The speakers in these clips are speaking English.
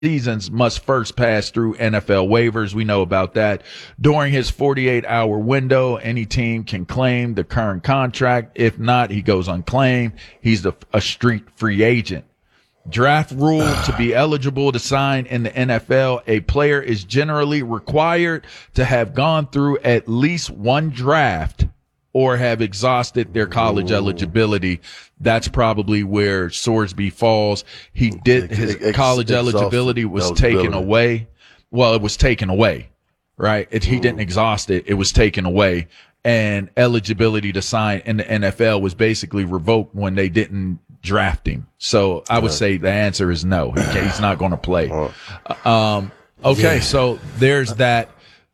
seasons must first pass through NFL waivers. We know about that. During his 48-hour window, any team can claim the current contract. If not, he goes unclaimed. He's a street free agent. Draft rule: to be eligible to sign in the NFL, a player is generally required to have gone through at least one draft or have exhausted their college eligibility. That's probably where Sorsby falls. His college eligibility was taken away. Well, it was taken away, right? He didn't exhaust it. It was taken away. And eligibility to sign in the NFL was basically revoked when they didn't draft him. So I would say the answer is no. He's not going to play. Okay, so there's that.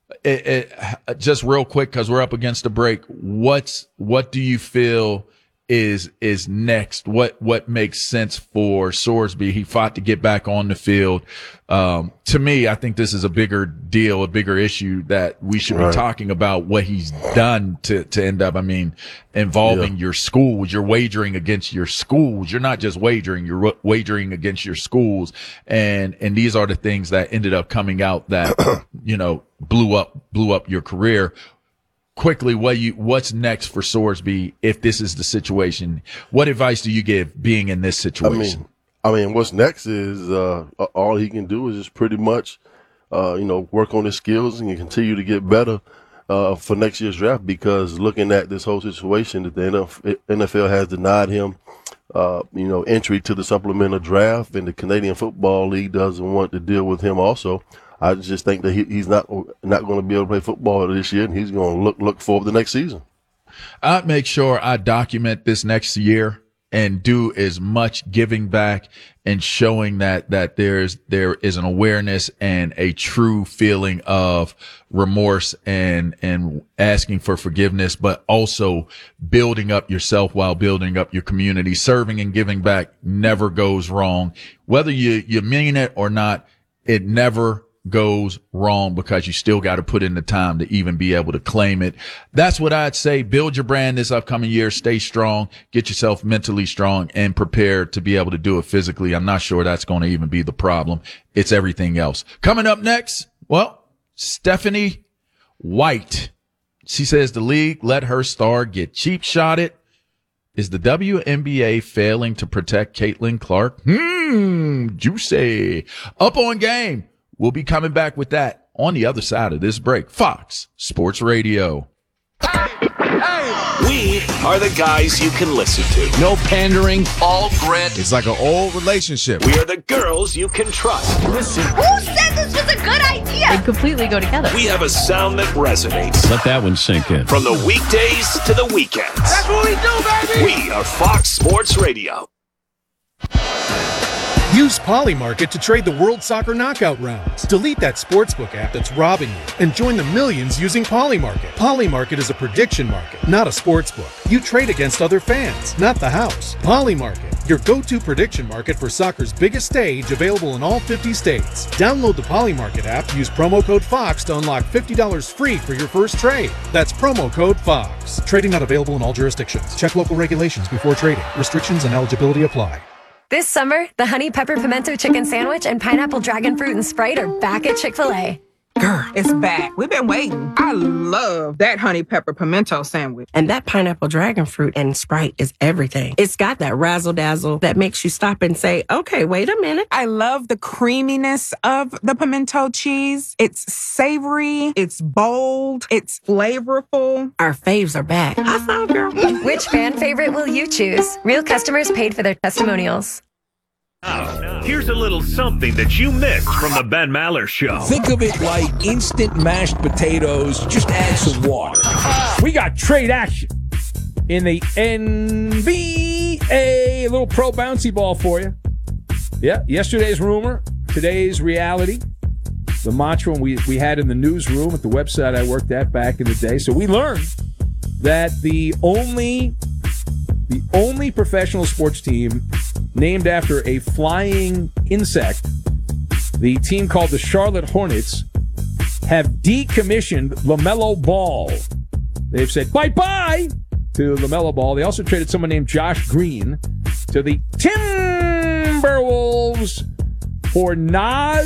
Just real quick, because we're up against the break. What do you feel is next? What makes sense for Sorsby? He fought to get back on the field. To me, I think this is a bigger deal, a bigger issue that we should be talking about what he's done to end up. I mean, involving your schools. You're wagering against your schools. You're not just wagering, you're wagering against your schools. And these are the things that ended up coming out that, blew up your career. Quickly, what's next for Sorsby if this is the situation? What advice do you give being in this situation? I mean, what's next is all he can do is just pretty much, work on his skills and continue to get better for next year's draft. Because looking at this whole situation, that the NFL has denied him, entry to the supplemental draft, and the Canadian Football League doesn't want to deal with him also. I just think that he's not going to be able to play football this year, and he's going to look forward to the next season. I'd make sure I document this next year and do as much giving back and showing that there is an awareness and a true feeling of remorse and asking for forgiveness, but also building up yourself while building up your community. Serving and giving back never goes wrong. Whether you mean it or not, it never goes wrong, because you still got to put in the time to even be able to claim it. That's what I'd say. Build your brand this upcoming year. Stay strong. Get yourself mentally strong and prepared to be able to do it physically. I'm not sure that's going to even be the problem. It's everything else. Coming up next, Stephanie White. She says the league let her star get cheap shotted. Is the WNBA failing to protect Caitlin Clark? Juicy. Up on game. We'll be coming back with that on the other side of this break. Fox Sports Radio. We are the guys you can listen to. No pandering. All grit. It's like an old relationship. We are the girls you can trust. Listen. Who said this was a good idea? They completely go together. We have a sound that resonates. Let that one sink in. From the weekdays to the weekends. That's what we do, baby. We are Fox Sports Radio. Use Polymarket to trade the World Soccer Knockout rounds. Delete that sportsbook app that's robbing you and join the millions using Polymarket. Polymarket is a prediction market, not a sportsbook. You trade against other fans, not the house. Polymarket, your go-to prediction market for soccer's biggest stage, available in all 50 states. Download the Polymarket app, use promo code FOX to unlock $50 free for your first trade. That's promo code FOX. Trading not available in all jurisdictions. Check local regulations before trading. Restrictions and eligibility apply. This summer, the Honey Pepper Pimento Chicken Sandwich and Pineapple Dragon Fruit and Sprite are back at Chick-fil-A. Girl, it's back. We've been waiting. I love that honey pepper pimento sandwich. And that pineapple dragon fruit and Sprite is everything. It's got that razzle-dazzle that makes you stop and say, okay, wait a minute. I love the creaminess of the pimento cheese. It's savory. It's bold. It's flavorful. Our faves are back. I found girl. Which fan favorite will you choose? Real customers paid for their testimonials. Now, here's a little something that you missed from the Ben Maller Show. Think of it like instant mashed potatoes. Just add some water. We got trade action in the NBA. A little pro bouncy ball for you. Yeah, yesterday's rumor, today's reality. The mantra we had in the newsroom at the website I worked at back in the day. So we learned that the only professional sports team named after a flying insect, the team called the Charlotte Hornets, have decommissioned LaMelo Ball. They've said bye-bye to LaMelo Ball. They also traded someone named Josh Green to the Timberwolves. for Nas